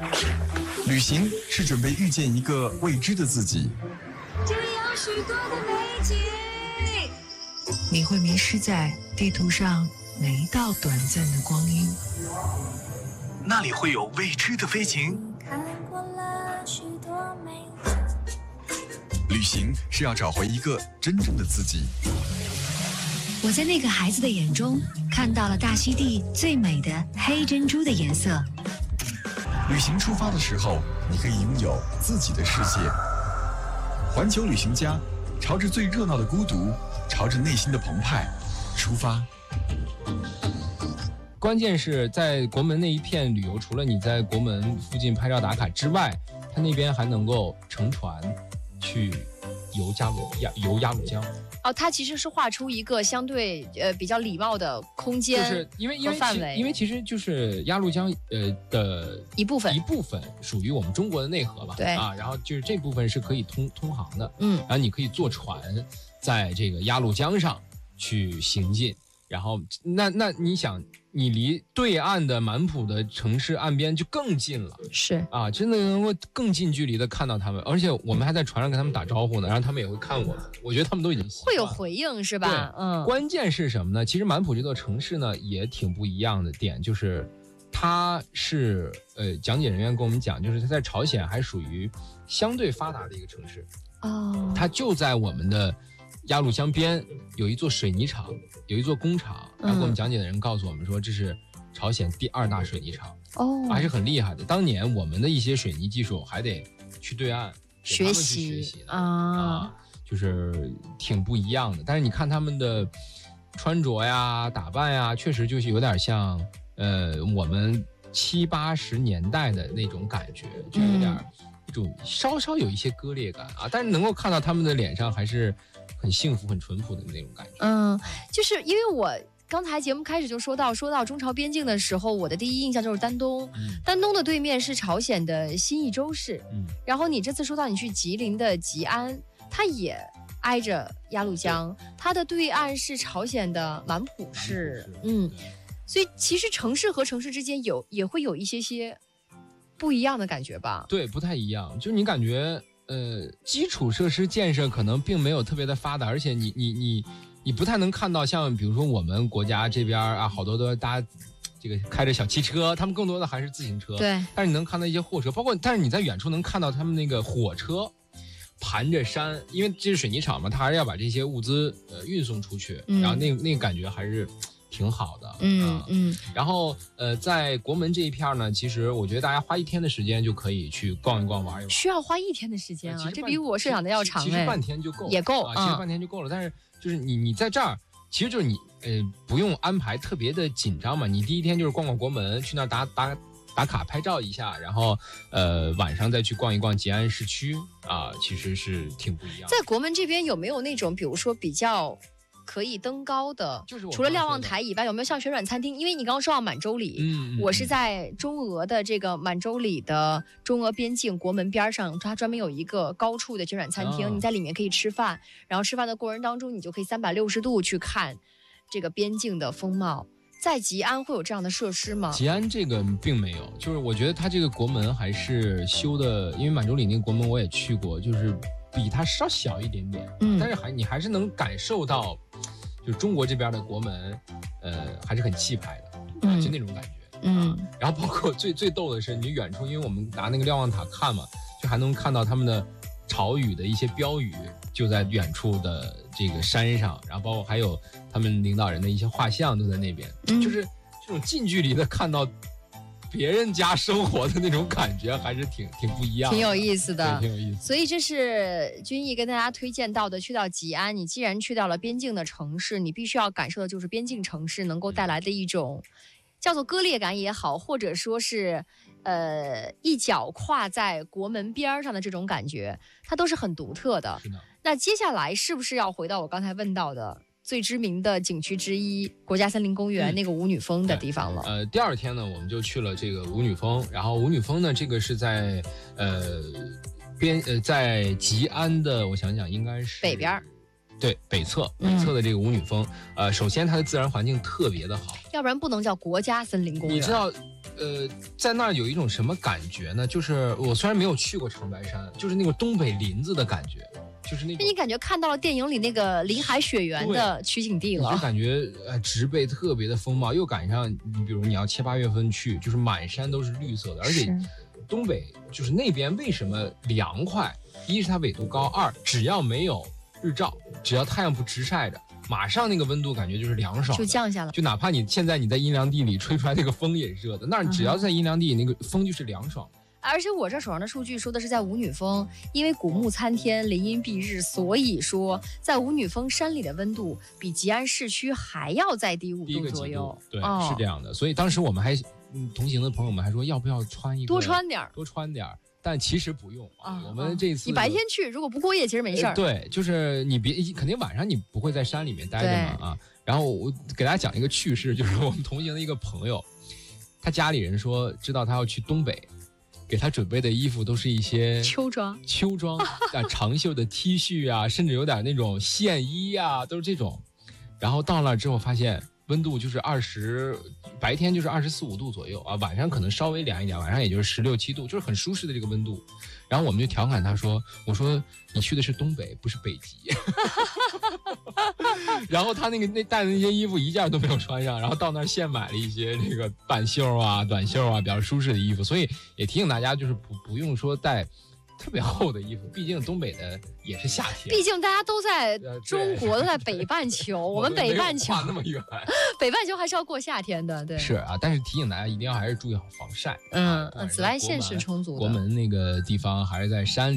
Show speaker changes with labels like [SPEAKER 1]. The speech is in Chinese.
[SPEAKER 1] 旅行是准备遇见一个未知的自己，
[SPEAKER 2] 这有许多的美景，
[SPEAKER 3] 你会迷失在地图上每一道短暂的光阴。
[SPEAKER 1] 那里会有未知的飞行。
[SPEAKER 2] 看过了许多美景。
[SPEAKER 1] 旅行是要找回一个真正的自己。
[SPEAKER 3] 我在那个孩子的眼中看到了大溪地最美的黑珍珠的颜色。
[SPEAKER 1] 旅行出发的时候，你可以拥有自己的世界。环球旅行家，朝着最热闹的孤独，朝着内心的澎湃出发。
[SPEAKER 4] 关键是在国门那一片旅游，除了你在国门附近拍照打卡之外，它那边还能够乘船去游鸭绿江。
[SPEAKER 5] 哦，它其实是画出一个相对比较礼貌的空间，
[SPEAKER 4] 就是因为
[SPEAKER 5] 范围，
[SPEAKER 4] 因为其实就是鸭绿江的
[SPEAKER 5] 一部分
[SPEAKER 4] 属于我们中国的内河吧，
[SPEAKER 5] 对
[SPEAKER 4] 啊，然后就是这部分是可以通航的，然后你可以坐船在这个鸭绿江上去行进。然后，那你想，你离对岸的满浦的城市岸边就更近了，
[SPEAKER 5] 是
[SPEAKER 4] 啊，真的能够更近距离的看到他们，而且我们还在船上跟他们打招呼呢，然后他们也会看我们，我觉得他们都已经
[SPEAKER 5] 会有回应是吧？
[SPEAKER 4] 对，关键是什么呢？其实满浦这座城市呢也挺不一样的点，就是它是讲解人员跟我们讲，就是它在朝鲜还属于相对发达的一个城市哦，它就在我们的鸭绿江边有一座水泥厂，有一座工厂，然后我们讲解的人告诉我们说，这是朝鲜第2大水泥厂哦，还是很厉害的。当年我们的一些水泥技术还得去对岸
[SPEAKER 5] 学习
[SPEAKER 4] 啊，就是挺不一样的。但是你看他们的穿着呀、打扮呀，确实就是有点像我们70、80年代的那种感觉，就有点一种稍稍有一些割裂感啊，但是能够看到他们的脸上还是很幸福、很淳朴的那种感觉。
[SPEAKER 5] 就是因为我刚才节目开始就说到中朝边境的时候，我的第一印象就是丹东，丹东的对面是朝鲜的新义州市，然后你这次说到你去吉林的吉安，它也挨着鸭绿江，它的对岸是朝鲜的满浦市，所以其实城市和城市之间也会有一些不一样的感觉吧？对，
[SPEAKER 4] 不太一样，就是你感觉基础设施建设可能并没有特别的发达，而且你不太能看到像比如说我们国家这边啊，好多都大家这个开着小汽车，他们更多的还是自行车。
[SPEAKER 5] 对，
[SPEAKER 4] 但是你能看到一些货车，但是你在远处能看到他们那个火车盘着山，因为这是水泥厂嘛，他还是要把这些物资运送出去，然后那个感觉还是挺好的。然后在国门这一片呢，其实我觉得大家花1天的时间就可以去逛一逛、玩一玩。
[SPEAKER 5] 需要花1天的时间啊，这比我设想的要长。
[SPEAKER 4] 其实半天就够了，
[SPEAKER 5] 也够
[SPEAKER 4] 啊，其实半天就够了。但是就是你在这儿，其实就是你不用安排特别的紧张嘛。你第1天就是逛逛国门，去那儿打卡拍照一下，然后晚上再去逛一逛吉安市区啊，其实是挺不一样的。
[SPEAKER 5] 在国门这边有没有那种比如说比较可以登高的，
[SPEAKER 4] 就是
[SPEAKER 5] 除了瞭望台以外，有没有像旋转餐厅？因为你刚刚说到满洲里，我是在中俄的这个满洲里的中俄边境国门边上，它专门有一个高处的旋转餐厅，你在里面可以吃饭，然后吃饭的过程当中，你就可以360度去看这个边境的风貌。在吉安会有这样的设施吗？
[SPEAKER 4] 吉安这个并没有，就是我觉得它这个国门还是修的，因为满洲里那个国门我也去过，就是比它稍小一点点，但是你还是能感受到，就是中国这边的国门，还是很气派的，就那种感觉，然后包括最逗的是，你远处，因为我们拿那个瞭望塔看嘛，就还能看到他们的朝语的一些标语，就在远处的这个山上，然后包括还有他们领导人的一些画像都在那边，就是这种近距离的看到别人家生活的那种感觉还是挺不一样的，
[SPEAKER 5] 挺有意思的，
[SPEAKER 4] 挺有意思。
[SPEAKER 5] 所以这是君毅跟大家推荐到的，去到吉安，你既然去到了边境的城市，你必须要感受的就是边境城市能够带来的一种叫做割裂感也好，或者说是一脚跨在国门边上的这种感觉，它都是很独特的。
[SPEAKER 4] 是的。
[SPEAKER 5] 那接下来是不是要回到我刚才问到的最知名的景区之一国家森林公园那个舞女峰的地方了？
[SPEAKER 4] 第2天呢，我们就去了这个舞女峰，然后舞女峰呢，这个是在在吉安的，我想想应该是
[SPEAKER 5] 北边。
[SPEAKER 4] 对，北侧的这个舞女峰，首先它的自然环境特别的好，
[SPEAKER 5] 要不然不能叫国家森林公园。
[SPEAKER 4] 你知道在那儿有一种什么感觉呢？就是我虽然没有去过长白山，就是那个东北林子的感觉，就是那种
[SPEAKER 5] 你感觉看到了电影里那个林海雪原的取景地了，
[SPEAKER 4] 就感觉植被特别的丰茂，又赶上你比如你要7、8月份去，就是满山都是绿色的，而且东北就是那边为什么凉快？一是它纬度高，二只要没有日照，只要太阳不直晒着，马上那个温度感觉就是凉爽，
[SPEAKER 5] 就降下了。
[SPEAKER 4] 就哪怕你现在你在阴凉地里吹出来那个风也热的，那只要在阴凉地那个风就是凉爽。
[SPEAKER 5] 而且我这手上的数据说的是在五女峰，因为古木参天，林荫蔽日，所以说在五女峰山里的温度比吉安市区还要再低5度左右。
[SPEAKER 4] 对，是这样的。所以当时我们还同行的朋友们还说要不要穿一个
[SPEAKER 5] 多穿点，
[SPEAKER 4] 但其实不用啊。我们这次
[SPEAKER 5] 你白天去，如果不过夜其实没事儿。
[SPEAKER 4] 对，就是你肯定晚上你不会在山里面待着嘛啊。然后我给大家讲一个趣事，就是我们同行的一个朋友，他家里人说知道他要去东北。给他准备的衣服都是一些
[SPEAKER 5] 秋装
[SPEAKER 4] 啊，长袖的 T 恤啊，甚至有点那种线衣啊，都是这种。然后到那之后发现温度就是白天就是24、25度左右啊，晚上可能稍微凉一点，晚上也就是16、17度，就是很舒适的这个温度。然后我们就调侃他说：“我说你去的是东北，不是北极。”然后他那带的那些衣服一件都没有穿上，然后到那儿现买了一些这个半袖啊、短袖啊比较舒适的衣服，所以也提醒大家就是不用说带特别厚的衣服，毕竟东北的也是夏天，
[SPEAKER 5] 毕竟大家都在中国，都在北半球，我们北半球
[SPEAKER 4] 那么远，
[SPEAKER 5] 北半球还是要过夏天的，对，
[SPEAKER 4] 是啊，但是提醒大家一定要还是注意好防晒，
[SPEAKER 5] 紫外线是充足的。
[SPEAKER 4] 国门那个地方还是在山里。